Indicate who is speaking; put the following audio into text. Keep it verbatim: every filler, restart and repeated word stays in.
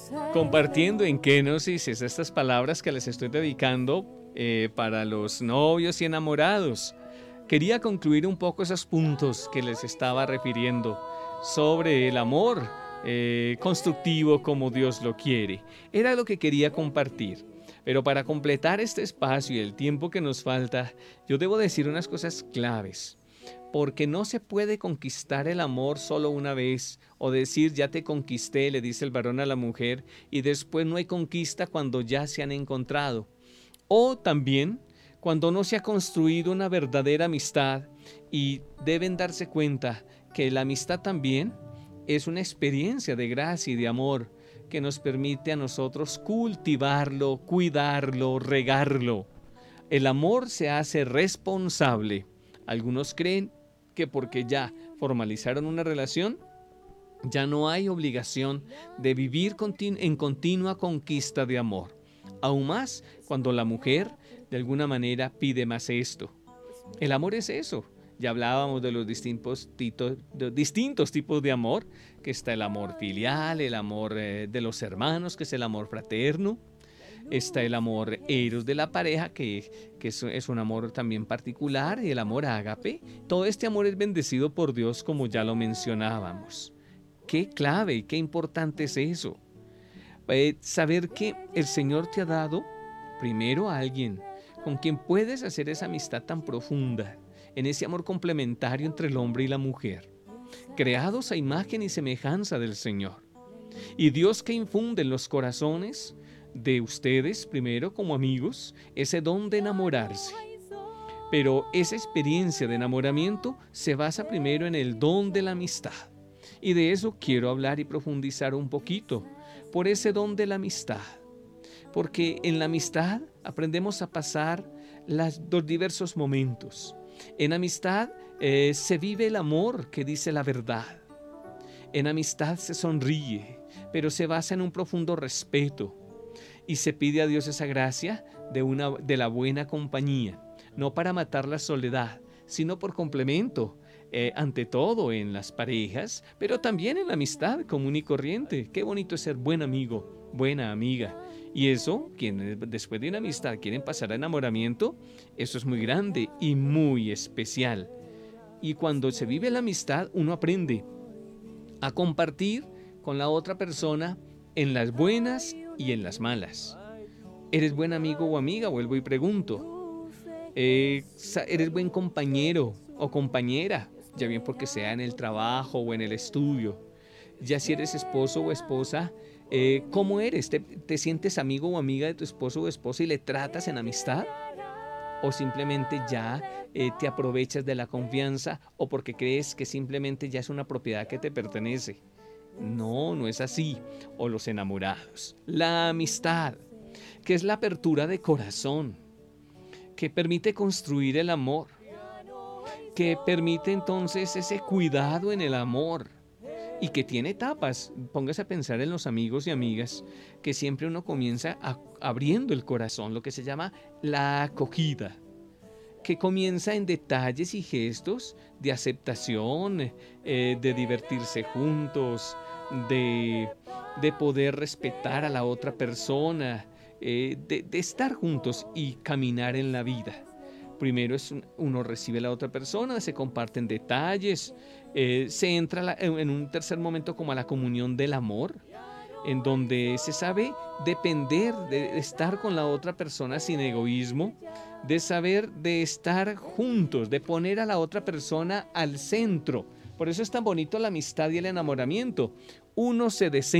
Speaker 1: compartiendo en Kenosis estas palabras que les estoy dedicando eh, para los novios y enamorados. Quería concluir un poco esos puntos que les estaba refiriendo sobre el amor eh, constructivo como Dios lo quiere. Era lo que quería compartir. Pero para completar este espacio y el tiempo que nos falta, yo debo decir unas cosas claves. Porque no se puede conquistar el amor solo una vez o decir ya te conquisté, le dice el varón a la mujer, y después no hay conquista cuando ya se han encontrado. O también cuando no se ha construido una verdadera amistad y deben darse cuenta que la amistad también es una experiencia de gracia y de amor que nos permite a nosotros cultivarlo, cuidarlo, regarlo. El amor se hace responsable. Algunos creen que porque ya formalizaron una relación, ya no hay obligación de vivir en continua conquista de amor. Aún más cuando la mujer de alguna manera pide más esto. El amor es eso. Ya hablábamos de los distintos, tito, de distintos tipos de amor, que está el amor filial, el amor eh, de los hermanos, que es el amor fraterno. Está el amor eros de la pareja, que, que es, es un amor también particular, y el amor ágape. Todo este amor es bendecido por Dios, como ya lo mencionábamos. Qué clave y qué importante es eso. Eh, saber que el Señor te ha dado primero a alguien con quien puedes hacer esa amistad tan profunda, en ese amor complementario entre el hombre y la mujer, creados a imagen y semejanza del Señor. Y Dios que infunde en los corazones de ustedes, primero como amigos, ese don de enamorarse. Pero esa experiencia de enamoramiento se basa primero en el don de la amistad. Y de eso quiero hablar y profundizar un poquito, por ese don de la amistad. Porque en la amistad aprendemos a pasar las, los diversos momentos. En amistad eh, se vive el amor que dice la verdad. En amistad se sonríe, pero se basa en un profundo respeto. Y se pide a Dios esa gracia de, una, de la buena compañía, no para matar la soledad, sino por complemento, eh, ante todo en las parejas, pero también en la amistad común y corriente. Qué bonito es ser buen amigo, buena amiga. Y eso, quienes después de una amistad quieren pasar a enamoramiento, eso es muy grande y muy especial. Y cuando se vive la amistad, uno aprende a compartir con la otra persona en las buenas y en las malas. ¿Eres buen amigo o amiga? Vuelvo y pregunto. Eh, ¿Eres buen compañero o compañera? Ya bien porque sea en el trabajo o en el estudio. Ya si eres esposo o esposa, eh, ¿cómo eres? ¿Te, ¿Te sientes amigo o amiga de tu esposo o esposa y le tratas en amistad? ¿O simplemente ya eh, te aprovechas de la confianza o porque crees que simplemente ya es una propiedad que te pertenece? No, no es así. O los enamorados. La amistad, que es la apertura de corazón, que permite construir el amor, que permite entonces ese cuidado en el amor y que tiene etapas. Póngase a pensar en los amigos y amigas, que siempre uno comienza a, abriendo el corazón, lo que se llama la acogida, que comienza en detalles y gestos de aceptación, eh, de divertirse juntos, de, de poder respetar a la otra persona, eh, de, de estar juntos y caminar en la vida. Primero es un, uno recibe a la otra persona, se comparten detalles, eh, se entra la, en un tercer momento como a la comunión del amor, en donde se sabe depender de estar con la otra persona sin egoísmo, de saber de estar juntos, de poner a la otra persona al centro. Por eso es tan bonito la amistad y el enamoramiento. Uno se desea